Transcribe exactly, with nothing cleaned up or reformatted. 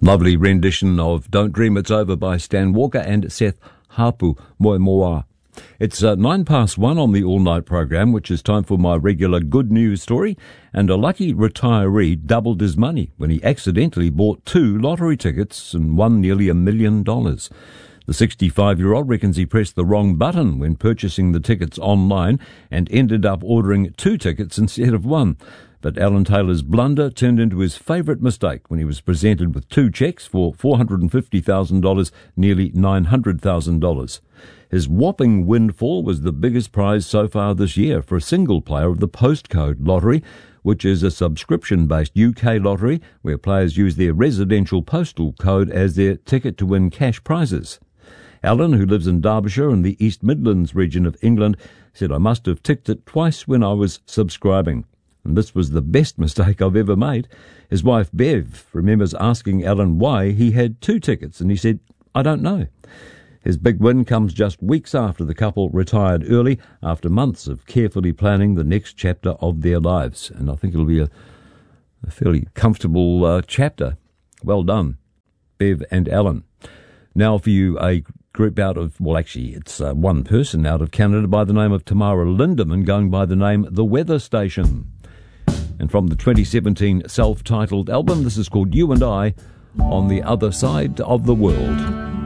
Lovely rendition of Don't Dream It's Over by Stan Walker and Seth Hapu, Moi Moa. It's uh, nine past one on the all-night program, which is time for my regular good news story. And a lucky retiree doubled his money when he accidentally bought two lottery tickets and won nearly a million dollars. The sixty-five-year-old reckons he pressed the wrong button when purchasing the tickets online and ended up ordering two tickets instead of one. But Alan Taylor's blunder turned into his favourite mistake when he was presented with two cheques for four hundred fifty thousand dollars, nearly nine hundred thousand dollars. His whopping windfall was the biggest prize so far this year for a single player of the Postcode Lottery, which is a subscription-based U K lottery where players use their residential postal code as their ticket to win cash prizes. Alan, who lives in Derbyshire in the East Midlands region of England, said, "I must have ticked it twice when I was subscribing. And this was the best mistake I've ever made." His wife, Bev, remembers asking Alan why he had two tickets, and he said, "I don't know." His big win comes just weeks after the couple retired early, after months of carefully planning the next chapter of their lives. And I think it'll be a, a fairly comfortable uh, chapter. Well done, Bev and Alan. Now for you, a group out of, well, actually, it's uh, one person out of Canada by the name of Tamara Lindemann, going by the name The Weather Station. And from the twenty seventeen self-titled album, this is called You and I on the Other Side of the World.